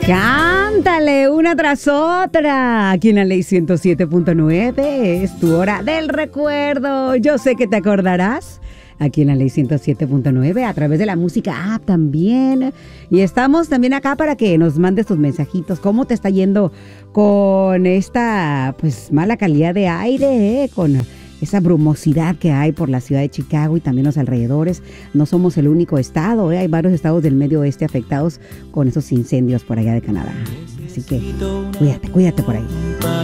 Cántale una tras otra. Aquí en la Ley 107.9 es tu hora del recuerdo. Yo sé que te acordarás. Aquí en la Ley 107.9 a través de la música app también. Y estamos también acá para que nos mandes tus mensajitos. ¿Cómo te está yendo con esta pues mala calidad de aire? Con esa brumosidad que hay por la ciudad de Chicago y también los alrededores. No somos el único estado, hay varios estados del medio oeste afectados con esos incendios por allá de Canadá. Así que cuídate por ahí.